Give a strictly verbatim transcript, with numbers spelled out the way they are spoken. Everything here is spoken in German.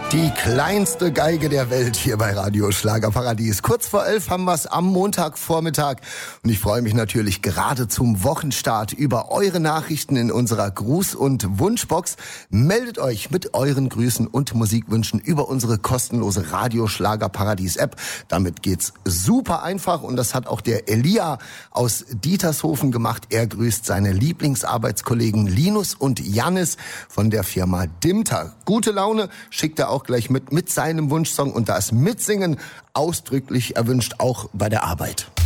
Die kleinste Geige der Welt hier bei Radio Schlagerparadies. Kurz vor elf haben wir es am Montagvormittag. Und ich freue mich natürlich gerade zum Wochenstart über eure Nachrichten in unserer Gruß- und Wunschbox. Meldet euch mit euren Grüßen und Musikwünschen über unsere kostenlose Radio Schlagerparadies-App. Damit geht's super einfach und das hat auch der Elia aus Dietershofen gemacht. Er grüßt seine Lieblingsarbeitskollegen Linus und Jannis von der Firma Dimter. Gute Laune schickt er auch gleich mit mit seinem Wunschsong und da ist Mitsingen ausdrücklich erwünscht, auch bei der Arbeit.